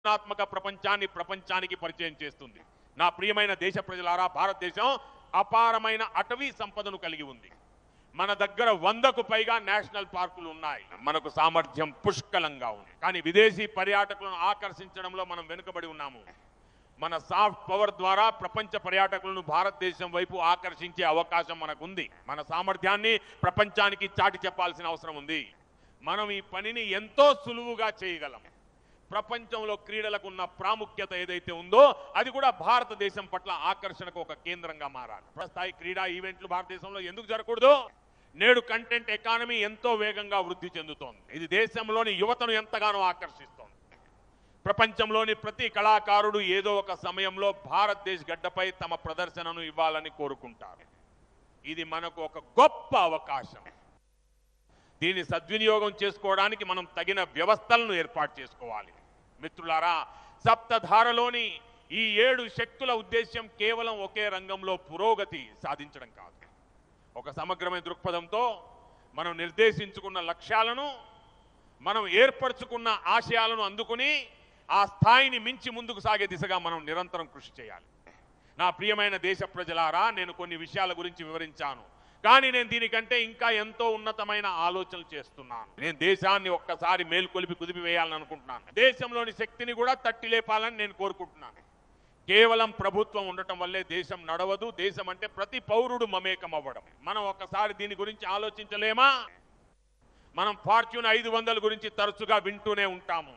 సృజనాత్మక ప్రపంచానికి పరిచయం చేస్తుంది. నా ప్రియమైన దేశ ప్రజలారా, భారతదేశం అపారమైన అటవీ సంపదను కలిగి ఉంది. మన దగ్గర 100కు పైగా నేషనల్ పార్కులు ఉన్నాయి. మనకు సామర్థ్యం పుష్కలంగా ఉంది. కానీ విదేశీ పర్యాటకులను ఆకర్షించడంలో మనం వెనుకబడి ఉన్నాము. మన సాఫ్ట్ పవర్ ద్వారా ప్రపంచ పర్యాటకులను భారతదేశం వైపు ఆకర్షించే అవకాశం మనకు ఉంది. మన సామర్థ్యాన్ని ప్రపంచానికి చాటి చెప్పాల్సిన అవసరం ఉంది. మనం ఈ పనిని ఎంతో సులువుగా చేయగలం. ప్రపంచంలో క్రీడలకు ఉన్న ప్రాముఖ్యత ఏదైతే ఉందో అది కూడా భారతదేశం పట్ల ఆకర్షణకు ఒక కేంద్రంగా మారాలి. స్థాయి క్రీడా ఈవెంట్లు భారతదేశంలో ఎందుకు జరగకూడదు? నేడు కంటెంట్ ఎకానమీ ఎంతో వేగంగా వృద్ధి చెందుతోంది. ఇది దేశంలోని యువతను ఎంతగానో ఆకర్షిస్తోంది. ప్రపంచంలోని ప్రతి కళాకారుడు ఏదో ఒక సమయంలో భారతదేశ గడ్డపై తమ ప్రదర్శనను ఇవ్వాలని కోరుకుంటారు. ఇది మనకు ఒక గొప్ప అవకాశం. దీన్ని సద్వినియోగం చేసుకోవడానికి మనం తగిన వ్యవస్థలను ఏర్పాటు చేసుకోవాలి. మిత్రులారా, సప్తధారలోని ఈ 7 శక్తుల ఉద్దేశ్యం కేవలం ఒకే రంగంలో పురోగతి సాధించడం కాదు. ఒక సమగ్రమైన దృక్పథంతో మనం నిర్దేశించుకున్న లక్ష్యాలను, మనం ఏర్పరచుకున్న ఆశయాలను అందుకుని ఆ స్థాయిని మించి ముందుకు సాగే దిశగా మనం నిరంతరం కృషి చేయాలి. నా ప్రియమైన దేశ ప్రజలారా, నేను కొన్ని విషయాల గురించి వివరించాను. కానీ నేను దీనికంటే ఇంకా ఎంతో ఉన్నతమైన ఆలోచనలు చేస్తున్నాను. నేను దేశాన్ని ఒక్కసారి మేల్కొలిపి కుదిపివేయాలని అనుకుంటున్నాను. దేశంలోని శక్తిని కూడా తట్టి లేపాలని నేను కోరుకుంటున్నాను. కేవలం ప్రభుత్వం ఉండటం వల్లే దేశం నడవదు. దేశం అంటే ప్రతి పౌరుడు మమేకం అవ్వడం. మనం ఒక్కసారి దీని గురించి ఆలోచించలేమా? మనం ఫార్చ్యూన్ 500 గురించి తరచుగా వింటూనే ఉంటాము.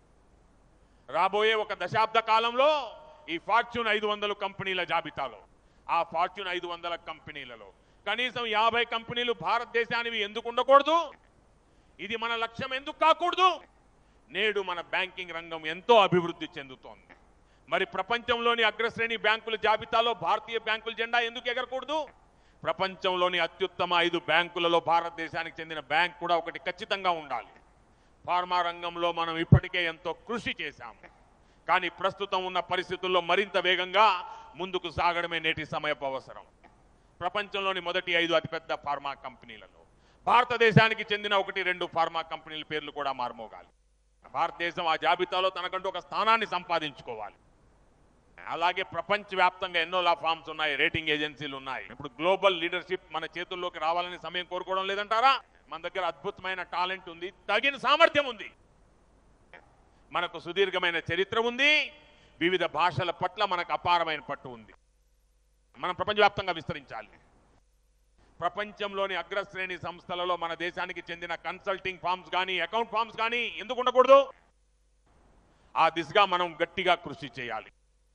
రాబోయే ఒక దశాబ్ద కాలంలో ఈ ఫార్చ్యూన్ 500 కంపెనీల జాబితాలో, ఆ ఫార్చ్యూన్ 500 కంపెనీలలో కనీసం 50 కంపెనీలు భారతదేశానివి ఎందుకు ఉండకూడదు? ఇది మన లక్ష్యం ఎందుకు కాకూడదు? నేడు మన బ్యాంకింగ్ రంగం ఎంతో అభివృద్ధి చెందుతోంది. మరి ప్రపంచంలోని అగ్రశ్రేణి బ్యాంకుల జాబితాలో భారతీయ బ్యాంకుల జెండా ఎందుకు ఎగరకూడదు? ప్రపంచంలోని అత్యుత్తమ 5 బ్యాంకులలో భారతదేశానికి చెందిన బ్యాంక్ కూడా ఒకటి ఖచ్చితంగా ఉండాలి. ఫార్మా రంగంలో మనం ఇప్పటికే ఎంతో కృషి చేశాము. కానీ ప్రస్తుతం ఉన్న పరిస్థితుల్లో మరింత వేగంగా ముందుకు సాగడమే నేటి సమయపు అవసరం. ప్రపంచంలోని మొదటి 5 అతిపెద్ద ఫార్మా కంపెనీలలో భారతదేశానికి చెందిన 1-2 ఫార్మా కంపెనీల పేర్లు కూడా మార్మోగాలి. భారతదేశం ఆ జాబితాలో తనకంటూ ఒక స్థానాన్ని సంపాదించుకోవాలి. అలాగే ప్రపంచవ్యాప్తంగా ఎన్నో లా ఫార్మ్స్ ఉన్నాయి, రేటింగ్ ఏజెన్సీలు ఉన్నాయి. ఇప్పుడు గ్లోబల్ లీడర్షిప్ మన చేతుల్లోకి రావాలని సమయం కోరుకోవడం లేదంటారా? మన దగ్గర అద్భుతమైన టాలెంట్ ఉంది, తగిన సామర్థ్యం ఉంది, మనకు సుదీర్ఘమైన చరిత్ర ఉంది, వివిధ భాషల పట్ల మనకు అపారమైన పట్టు ఉంది. మనం ప్రపంచవ్యాప్తంగా విస్తరించాలి. ప్రపంచంలోని అగ్రశ్రేణి సంస్థలలో మన దేశానికి చెందిన కన్సల్టింగ్ ఫార్మ్స్ కానీ, అకౌంట్ ఫార్మ్స్ కానీ ఎందుకు ఉండకూడదు? ఆ దిశగా మనం గట్టిగా కృషి చేయాలి.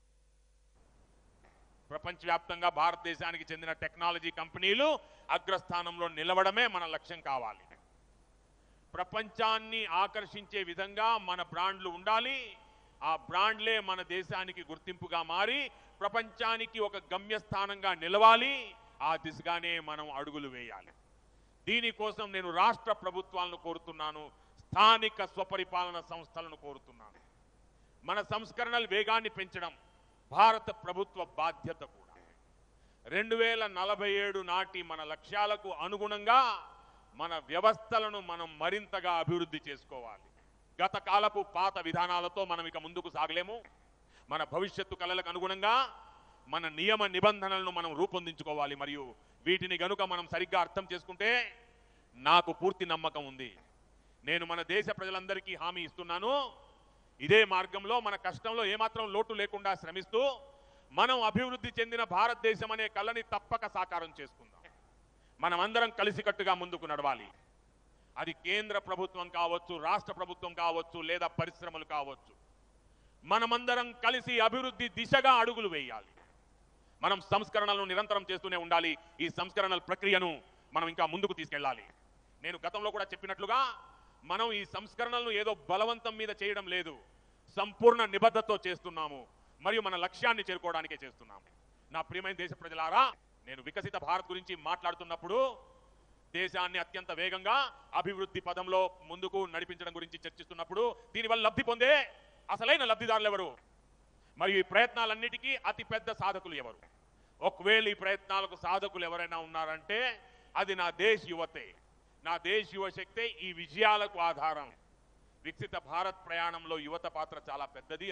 ప్రపంచవ్యాప్తంగా భారతదేశానికి చెందిన టెక్నాలజీ కంపెనీలు అగ్రస్థానంలో నిలవడమే మన లక్ష్యం కావాలి. ప్రపంచాన్ని ఆకర్షించే విధంగా మన బ్రాండ్లు ఉండాలి. ఆ బ్రాండ్లే మన దేశానికి గుర్తింపుగా మారి ప్రపంచానికి ఒక గమ్యస్థానంగా నిలవాలి. ఆ దిశగానే మనం అడుగులు వేయాలి. దీనికోసం నేను రాష్ట్ర ప్రభుత్వాలను కోరుతున్నాను, స్థానిక స్వపరిపాలన సంస్థలను కోరుతున్నాను. మన సంస్కరణల వేగాన్ని పెంచడం భారత ప్రభుత్వ బాధ్యత కూడా. 2047 నాటి మన లక్ష్యాలకు అనుగుణంగా మన వ్యవస్థలను మనం మరింతగా అభివృద్ధి చేసుకోవాలి. గత కాలపు పాత విధానాలతో మనం ఇక ముందుకు సాగలేము. మన భవిష్యత్తు కలలకు అనుగుణంగా మన నియమ నిబంధనలను మనం రూపొందించుకోవాలి. మరియు వీటిని గనుక మనం సరిగ్గా అర్థం చేసుకుంటే నాకు పూర్తి నమ్మకం ఉంది. నేను మన దేశ ప్రజలందరికీ హామీ ఇస్తున్నాను, ఇదే మార్గంలో మన కష్టంలో ఏమాత్రం లోటు లేకుండా శ్రమిస్తూ మనం అభివృద్ధి చెందిన భారతదేశం అనే కళని తప్పక సాకారం చేసుకుందాం. మనమందరం కలిసికట్టుగా ముందుకు నడవాలి. అది కేంద్ర ప్రభుత్వం కావచ్చు, రాష్ట్ర ప్రభుత్వం కావచ్చు, లేదా పరిశ్రమలు కావచ్చు. మనమందరం కలిసి అభివృద్ధి దిశగా అడుగులు వేయాలి. మనం సంస్కరణలను నిరంతరం చేస్తూనే ఉండాలి. ఈ సంస్కరణల ప్రక్రియను మనం ఇంకా ముందుకు తీసుకెళ్ళాలి. నేను గతంలో కూడా చెప్పినట్లుగా మనం ఈ సంస్కరణలను ఏదో బలవంతం మీద చేయడం లేదు, సంపూర్ణ నిబద్ధతతో చేస్తున్నాము మరియు మన లక్ష్యాన్ని చేరుకోవడానికే చేస్తున్నాము. నా ప్రియమైన దేశ ప్రజలారా, నేను వికసిత భారత్ గురించి మాట్లాడుతున్నప్పుడు దేశాన్ని అత్యంత వేగంగా అభివృద్ధి పదంలో ముందుకు నడిపించడం గురించి చర్చిస్తున్నప్పుడు దీనివల్ల లబ్ధి పొందే అసలైన లబ్ధిదారులు ఎవరు మరియు ఈ ప్రయత్నాలన్నిటికీ అతిపెద్ద సాధకులు ఎవరు? ఒకవేళ ఈ ప్రయత్నాలకు సాధకులు ఎవరైనా ఉన్నారంటే అది నా దేశ యువతే. నా దేశ యువశక్తే ఈ విజయాలకు ఆధారం. వికసిత భారత్ ప్రయాణంలో యువత పాత్ర చాలా పెద్దది